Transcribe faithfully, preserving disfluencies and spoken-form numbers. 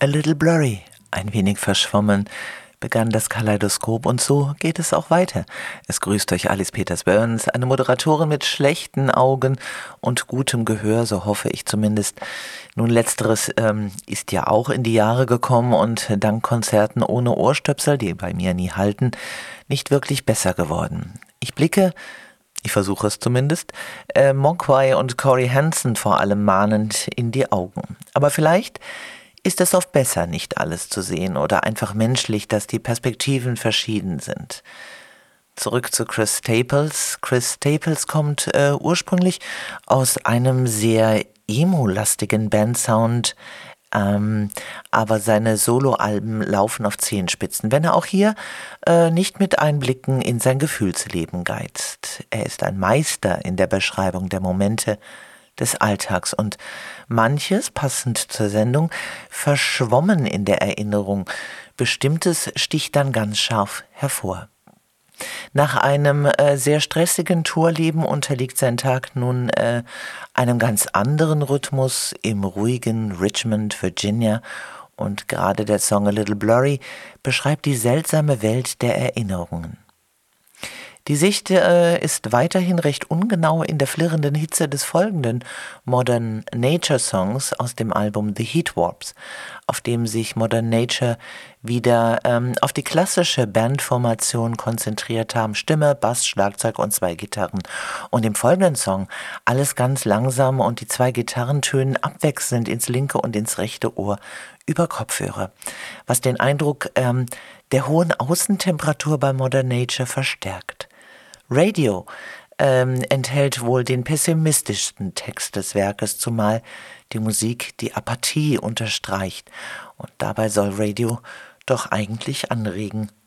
A little blurry, ein wenig verschwommen, begann das Kaleidoskop und so geht es auch weiter. Es grüßt euch Alice Peters-Burns, eine Moderatorin mit schlechten Augen und gutem Gehör, so hoffe ich zumindest. Nun, letzteres ähm, ist ja auch in die Jahre gekommen und dank Konzerten ohne Ohrstöpsel, die bei mir nie halten, nicht wirklich besser geworden. Ich blicke, ich versuche es zumindest, äh, Mogwai und Corey Hansen vor allem mahnend in die Augen. Aber vielleicht ist es oft besser, nicht alles zu sehen oder einfach menschlich, dass die Perspektiven verschieden sind. Zurück zu Chris Staples. Chris Staples kommt äh, ursprünglich aus einem sehr emo-lastigen Bandsound, ähm, aber seine Soloalben laufen auf Zehenspitzen, wenn er auch hier äh, nicht mit Einblicken in sein Gefühlsleben geizt. Er ist ein Meister in der Beschreibung der Momente des Alltags und manches, passend zur Sendung, verschwommen in der Erinnerung. Bestimmtes sticht dann ganz scharf hervor. Nach einem äh, sehr stressigen Tourleben unterliegt sein Tag nun äh, einem ganz anderen Rhythmus im ruhigen Richmond, Virginia. Und gerade der Song A Little Blurry beschreibt die seltsame Welt der Erinnerungen. Die Sicht äh, ist weiterhin recht ungenau in der flirrenden Hitze des folgenden Modern Nature Songs aus dem Album The Heat Warps, auf dem sich Modern Nature wieder ähm, auf die klassische Bandformation konzentriert haben. Stimme, Bass, Schlagzeug und zwei Gitarren. Und im folgenden Song alles ganz langsam und die zwei Gitarren tönen abwechselnd ins linke und ins rechte Ohr über Kopfhörer, was den Eindruck ähm, der hohen Außentemperatur bei Modern Nature verstärkt. Radio ähm, enthält wohl den pessimistischsten Text des Werkes, zumal die Musik die Apathie unterstreicht. Und dabei soll Radio doch eigentlich anregen